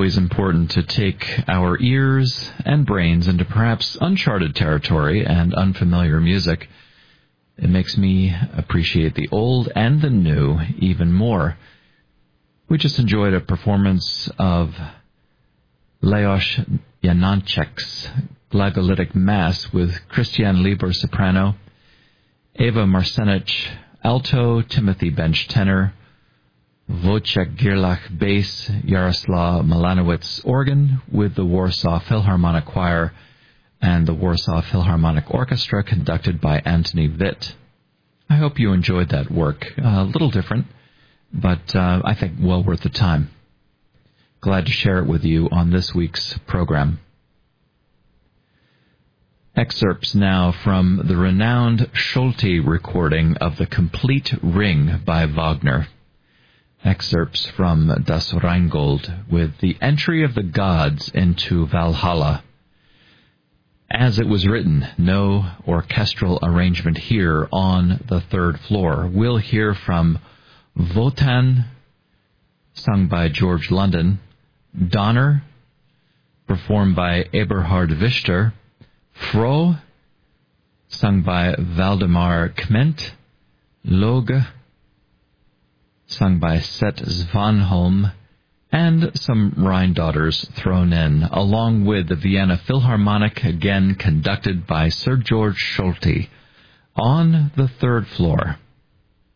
always important to take our ears and brains into perhaps uncharted territory and unfamiliar music. It makes me appreciate the old and the new even more. We just enjoyed a performance of Leos Janáček's Glagolitic Mass with Christian Lieber soprano, Eva Marcenich alto, Timothy Bench tenor, Wojciech Gierlach bass, Jaroslaw Milanowicz organ, with the Warsaw Philharmonic Choir and the Warsaw Philharmonic Orchestra conducted by Antoni Witt. I hope you enjoyed that work. A little different, but I think well worth the time. Glad to share it with you on this week's program. Excerpts now from the renowned Schulte recording of The Complete Ring by Wagner. Excerpts from Das Rheingold with the entry of the gods into Valhalla. As it was written, no orchestral arrangement here on the third floor. We'll hear from Wotan, sung by George London, Donner, performed by Eberhard Wischter, Froh, sung by Valdemar Kment, Loge, sung by Set Svanholm, and some Rhine Daughters thrown in, along with the Vienna Philharmonic, again conducted by Sir George Schulte, on the third floor.